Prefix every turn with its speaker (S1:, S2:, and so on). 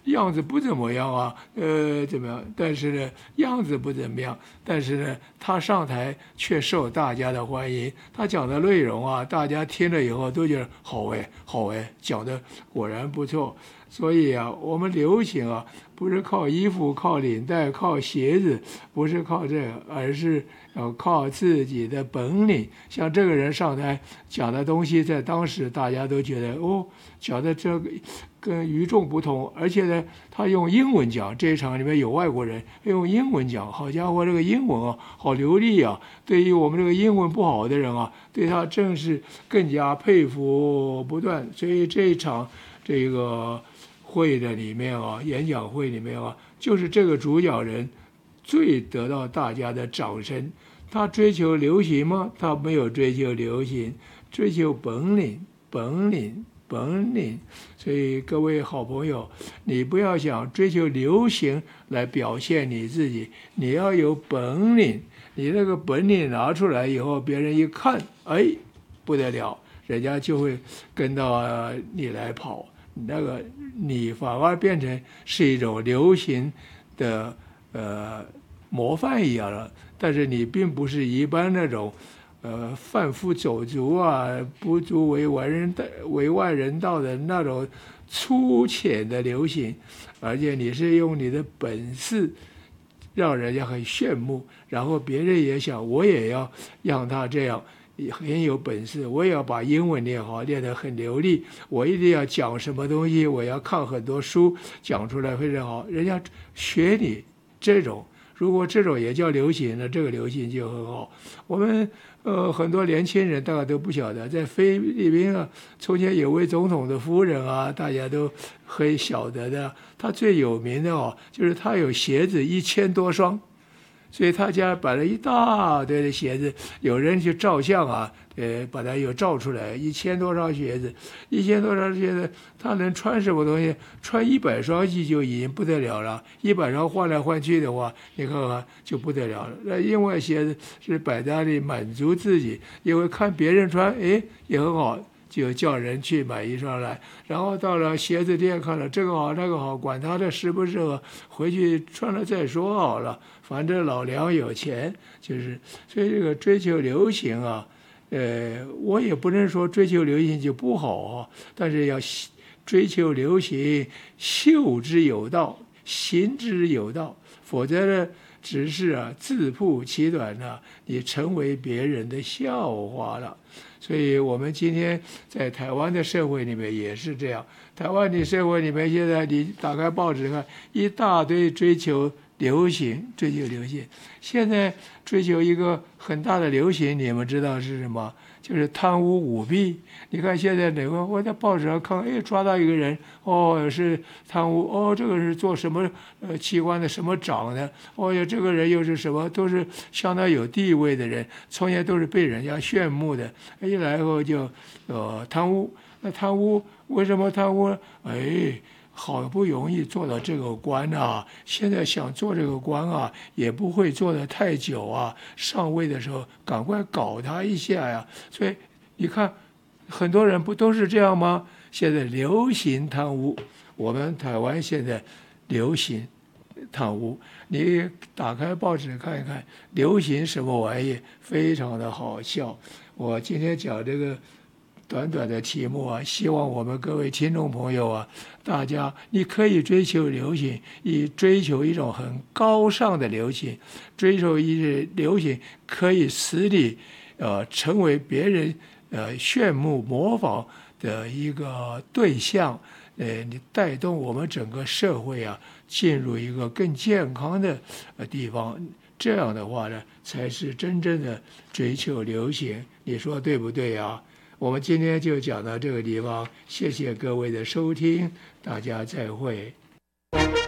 S1: 样子不怎么样啊，怎么样？但是呢，样子不怎么样，但是呢，他上台却受大家的欢迎。他讲的内容啊，大家听了以后都觉得好哎，好哎，讲的果然不错。所以啊，我们流行啊，不是靠衣服、靠领带、靠鞋子，不是靠这个，而是要靠自己的本领。像这个人上台讲的东西，在当时大家都觉得哦，讲的这个跟与众不同，而且呢，他用英文讲，这一场里面有外国人，用英文讲，好家伙，这个英文啊，好流利啊！对于我们这个英文不好的人啊，对他正是更加佩服不断。所以这一场这个会的里面啊，演讲会里面啊，就是这个主讲人最得到大家的掌声。他追求流行吗？他没有追求流行，追求本领，本领。本领，所以各位好朋友，你不要想追求流行来表现你自己，你要有本领。你那个本领拿出来以后，别人一看，哎，不得了，人家就会跟到你来跑。那个你反而变成是一种流行的模范一样了，但是你并不是一般那种。贩夫走卒啊，不足为外人道的那种粗浅的流行，而且你是用你的本事让人家很羡慕，然后别人也想我也要让他这样很有本事，我也要把英文练好，练得很流利，我一定要讲什么东西，我要看很多书，讲出来非常好，人家学你这种。如果这种也叫流行呢，这个流行就很好。我们很多年轻人大概都不晓得，在菲律宾啊，从前有位总统的夫人啊，大家都很晓得的。他最有名的哦，就是他有鞋子1000多双，所以他家摆了一大堆的鞋子，有人去照相啊，把它有照出来，1000多双鞋子，1000多双鞋子，他能穿什么东西？穿100双就已经不得了了，100双换来换去的话，你看看就不得了了。那因为鞋子是摆在那里满足自己，因为看别人穿，哎，也很好。就叫人去买一双来，然后到了鞋子店看了这个好那个好，管他的适不适合，回去穿了再说好了，反正老娘有钱，就是所以这个追求流行啊，我也不能说追求流行就不好啊，但是要追求流行，秀之有道，行之有道，否则呢，只是自曝其短了，你成为别人的笑话了。所以我们今天在台湾的社会里面也是这样。台湾的社会里面，现在你打开报纸看，一大堆追求流行，追求流行。现在追求一个很大的流行，你们知道是什么？就是贪污舞弊。你看现在哪个？我在报纸上看，哎，抓到一个人，哦，是贪污，哦，这个是做什么机关的什么长的，哦呀，这个人又是什么，都是相当有地位的人，从前都是被人家炫目的，一来后就贪污。那贪污为什么贪污呢？哎。好不容易做到这个官啊，现在想做这个官啊，也不会做得太久啊。上位的时候，赶快搞他一下呀。所以你看，很多人不都是这样吗？现在流行贪污，我们台湾现在流行贪污。你打开报纸看一看，流行什么玩意，非常的好笑。我今天讲这个。短短的题目啊，希望我们各位听众朋友啊，大家你可以追求流行，以追求一种很高尚的流行，追求一流行可以使你成为别人炫目模仿的一个对象，你带动我们整个社会啊进入一个更健康的地方，这样的话呢，才是真正的追求流行，你说对不对啊？我们今天就讲到这个地方，谢谢各位的收听，大家再会。